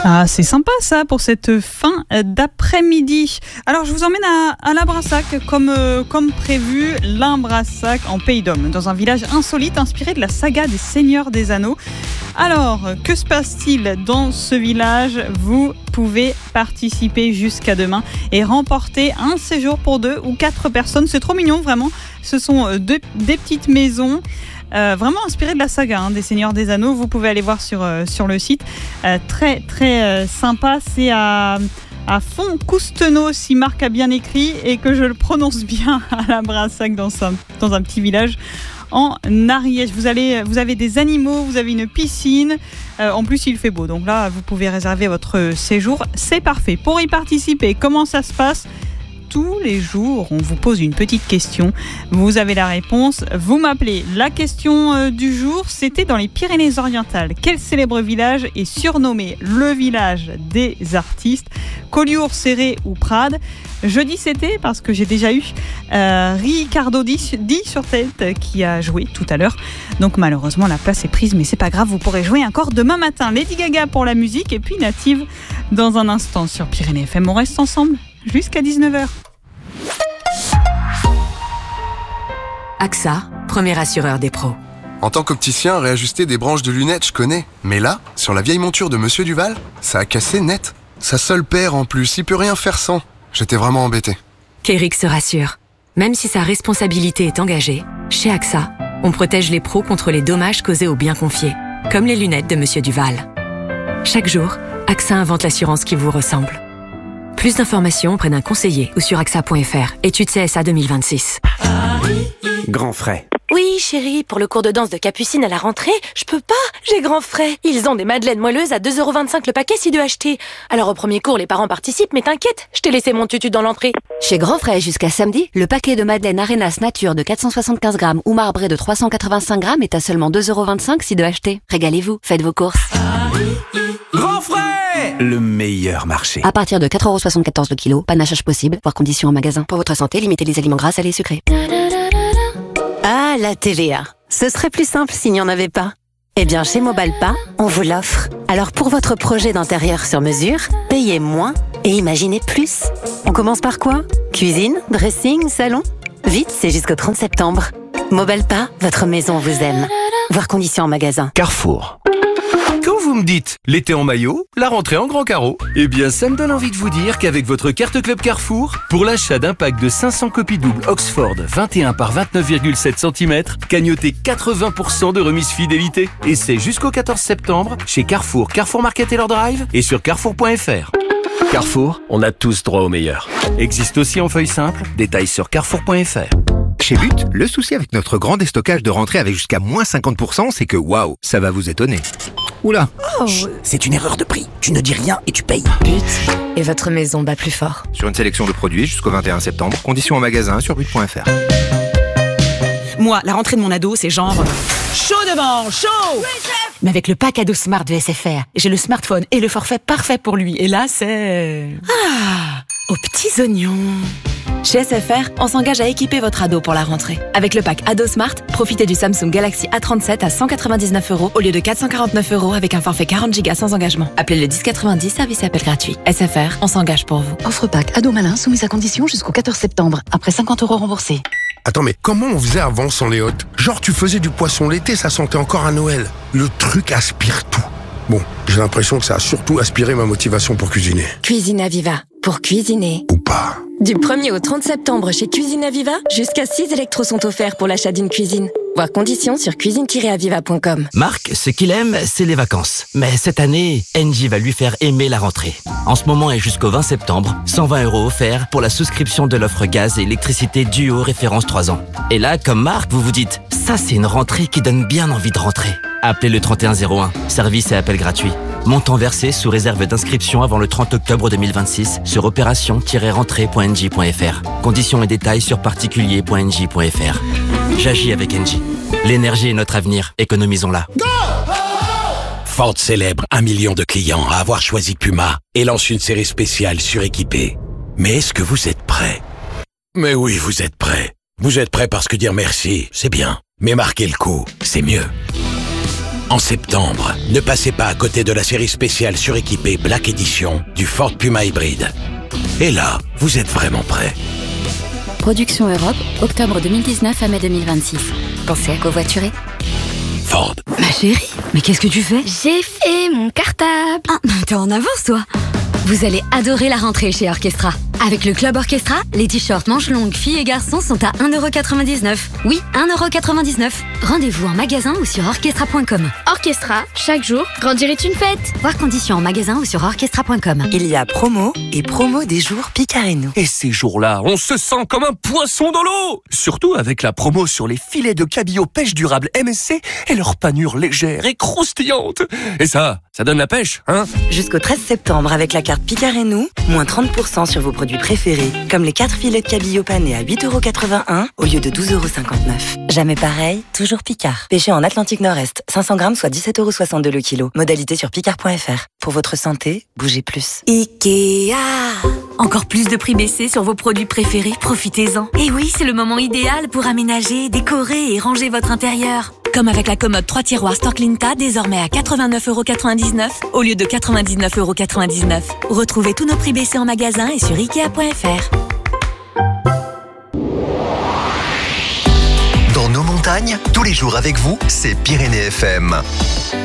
Ah, c'est sympa ça pour cette fin d'après-midi. Alors je vous emmène à Lambrassac comme prévu, Lambrassac en Pays d'Aume, dans un village insolite inspiré de la saga des Seigneurs des Anneaux. Alors, que se passe-t-il dans ce village ? Vous pouvez participer jusqu'à demain et remporter un séjour pour 2 ou 4 personnes. C'est trop mignon, vraiment. Ce sont des petites maisons vraiment inspirées de la saga des Seigneurs des Anneaux. Vous pouvez aller voir sur le site. Très, très sympa. C'est à Font-Coustenot, si Marc a bien écrit et que je le prononce bien, à Lambrassac, dans un petit village en Ariège. Vous avez des animaux, vous avez une piscine. En plus, il fait beau. Donc là, vous pouvez réserver votre séjour. C'est parfait. Pour y participer, comment ça se passe ? Tous les jours, on vous pose une petite question. Vous avez la réponse. Vous m'appelez. La question du jour, c'était dans les Pyrénées-Orientales. Quel célèbre village est surnommé le village des artistes ? Collioure, Céré ou Prades ? Je dis c'était parce que j'ai déjà eu Ricardo Di sur tête qui a joué tout à l'heure. Donc malheureusement la place est prise, mais c'est pas grave, vous pourrez jouer encore demain matin. Lady Gaga pour la musique et puis Native dans un instant sur Pyrénées FM. On reste ensemble jusqu'à 19h. AXA, premier assureur des pros. En tant qu'opticien, réajuster des branches de lunettes, je connais. Mais là, sur la vieille monture de Monsieur Duval, ça a cassé net. Sa seule paire en plus, il peut rien faire sans. J'étais vraiment embêté. Kéric se rassure. Même si sa responsabilité est engagée, chez AXA, on protège les pros contre les dommages causés aux biens confiés, comme les lunettes de Monsieur Duval. Chaque jour, AXA invente l'assurance qui vous ressemble. Plus d'informations auprès d'un conseiller ou sur AXA.fr. Étude CSA 2026. Grand frais. Oui, chérie, pour le cours de danse de Capucine à la rentrée, je peux pas, j'ai grand frais. Ils ont des madeleines moelleuses à 2,25€ le paquet si 2 achetés. Alors au premier cours, les parents participent, mais t'inquiète, je t'ai laissé mon tutu dans l'entrée. Chez Grand Frais, jusqu'à samedi, le paquet de madeleine Arenas Nature de 475 grammes ou marbré de 385 grammes est à seulement 2,25€ si 2 achetés. Régalez-vous, faites vos courses. Grand frais, le meilleur marché. À partir de 4,74€ le kilo, panachage possible, voire conditions en magasin. Pour votre santé, limitez les aliments gras, salés et sucrés. Ah, la TVA. Ce serait plus simple s'il n'y en avait pas. Eh bien, chez Mobalpa, on vous l'offre. Alors pour votre projet d'intérieur sur mesure, payez moins et imaginez plus. On commence par quoi ? Cuisine, dressing, salon ? Vite, c'est jusqu'au 30 septembre. Mobalpa, votre maison vous aime. Voir conditions en magasin. Carrefour. Quand vous me dites l'été en maillot, la rentrée en grand carreau, eh bien ça me donne envie de vous dire qu'avec votre carte Club Carrefour, pour l'achat d'un pack de 500 copies doubles Oxford 21 par 29,7 cm, gagnotez 80% de remise fidélité. Et c'est jusqu'au 14 septembre chez Carrefour, Carrefour Market et leur Drive et sur carrefour.fr. Carrefour, on a tous droit au meilleur. Existe aussi en feuille simple, détails sur carrefour.fr. Chez But, le souci avec notre grand déstockage de rentrée avec jusqu'à moins 50%, c'est que waouh, ça va vous étonner. Oula. Chut, c'est une erreur de prix. Tu ne dis rien et tu payes. But, et votre maison bat plus fort. Sur une sélection de produits jusqu'au 21 septembre, conditions en magasin sur but.fr. Moi, la rentrée de mon ado, c'est genre chaud devant, chaud. Oui, mais avec le pack ado Smart de SFR, j'ai le smartphone et le forfait parfait pour lui. Et là, c'est... aux petits oignons. Chez SFR, on s'engage à équiper votre ado pour la rentrée. Avec le pack Ado Smart, profitez du Samsung Galaxy A37 à 199€ au lieu de 449€ avec un forfait 40 Go sans engagement. Appelez le 1090, service et appel gratuit. SFR, on s'engage pour vous. Offre pack Ado Malin soumise à condition jusqu'au 14 septembre, après 50€ remboursés. Attends, mais comment on faisait avant sans les hôtes ? Genre tu faisais du poisson l'été, ça sentait encore à Noël. Le truc aspire tout. Bon, j'ai l'impression que ça a surtout aspiré ma motivation pour cuisiner. Cuisine Aviva, pour cuisiner. Ou pas. Du 1er au 30 septembre chez Cuisine Aviva, jusqu'à 6 électros sont offerts pour l'achat d'une cuisine. Voir conditions sur cuisine-aviva.com. Marc, ce qu'il aime, c'est les vacances. Mais cette année, Engie va lui faire aimer la rentrée. En ce moment et jusqu'au 20 septembre, 120€ offerts pour la souscription de l'offre gaz et électricité Duo référence 3 ans. Et là, comme Marc, vous vous dites, ça c'est une rentrée qui donne bien envie de rentrer. Appelez le 3101, service et appel gratuit. Montant versé sous réserve d'inscription avant le 30 octobre 2026 sur opération-rentrée.engie.fr. Conditions et détails sur particulier.engie.fr. J'agis avec Engie. L'énergie est notre avenir, économisons-la. Ford célèbre 1 million de clients à avoir choisi Puma et lance une série spéciale suréquipée. Mais est-ce que vous êtes prêts ? Mais oui, vous êtes prêts. Vous êtes prêts parce que dire merci, c'est bien. Mais marquer le coup, c'est mieux. En septembre, ne passez pas à côté de la série spéciale suréquipée Black Edition du Ford Puma hybride. Et là, vous êtes vraiment prêts. Production Europe, octobre 2019 à mai 2026. Pensez à covoiturer. Ford. Ma chérie, mais qu'est-ce que tu fais? J'ai fait mon cartable. Ah, t'es en avance, toi. Vous allez adorer la rentrée chez Orchestra. Avec le Club Orchestra, les t-shirts manches longues filles et garçons sont à 1,99€. Oui, 1,99€. Rendez-vous en magasin ou sur orchestra.com. Orchestra, chaque jour, grandir est une fête. Voir conditions en magasin ou sur orchestra.com. Il y a promo et promo des jours Picareno. Et ces jours-là, on se sent comme un poisson dans l'eau. Surtout avec la promo sur les filets de cabillaud pêche durable MSC et leur panure légère et croustillante. Et ça donne la pêche, hein? Jusqu'au 13 septembre avec la carte Picareno, moins 30% sur vos produits préférés, comme les 4 filets de cabillaud panés à 8,81€ au lieu de 12,59€. Jamais pareil, toujours Picard. Pêché en Atlantique Nord-Est, 500 grammes soit 17,62€ le kilo. Modalité sur picard.fr. Pour votre santé, bougez plus. Ikea. Encore plus de prix baissés sur vos produits préférés, profitez-en. Et oui, c'est le moment idéal pour aménager, décorer et ranger votre intérieur. Comme avec la commode 3 tiroirs Storklinta, désormais à 89,99€ au lieu de 99,99€. Retrouvez tous nos prix baissés en magasin et sur Ikea.fr. Dans nos montagnes, tous les jours avec vous, c'est Pyrénées FM.